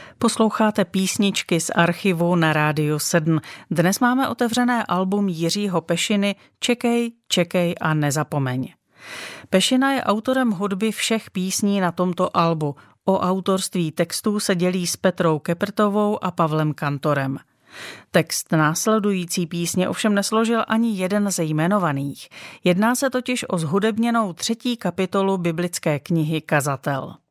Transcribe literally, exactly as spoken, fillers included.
Posloucháte písničky z archivu na Rádiu sedm. Dnes máme otevřené album Jiřího Pešiny Čekej, čekej a nezapomeň. Pešina je autorem hudby všech písní na tomto albu. O autorství textů se dělí s Petrou Keprtovou a Pavlem Kantorem. Text následující písně ovšem nesložil ani jeden ze jmenovaných. Jedná se totiž o zhudebněnou třetí kapitolu biblické knihy Kazatel.